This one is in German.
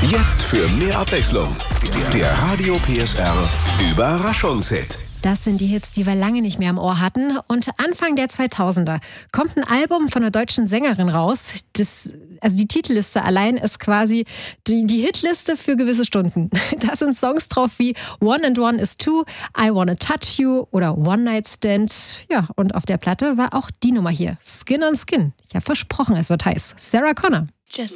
Jetzt für mehr Abwechslung. Der Radio PSR Überraschungshit. Das sind die Hits, die wir lange nicht mehr im Ohr hatten. Und Anfang der 2000er kommt ein Album von einer deutschen Sängerin raus. Die Titelliste allein ist quasi die Hitliste für gewisse Stunden. Da sind Songs drauf wie One and One is Two, I Wanna Touch You oder One Night Stand. Ja, und auf der Platte war auch die Nummer hier, Skin on Skin. Ich habe versprochen, es wird heiß. Sarah Connor.